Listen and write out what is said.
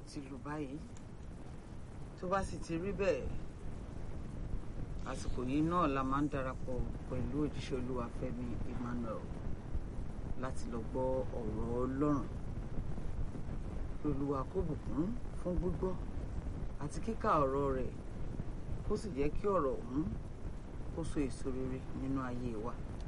ti lù báyìí tó bá sì ti rí bẹ́ẹ̀ àsìkò yìí náà la máa ń darapọ̀ pẹ̀lú òjíṣẹ́ Olúwa Fẹ́mi Emmanuel láti lọ gbọ́ ọ̀rọ̀ Ọlọ́run. Olúwa kó bùkún fún gbígbọ́ àti kíkà ọ̀rọ̀ rẹ̀ kó sì jẹ́ kí ọ̀rọ̀ ọ̀hún kó so èso rere nínú ayé wa.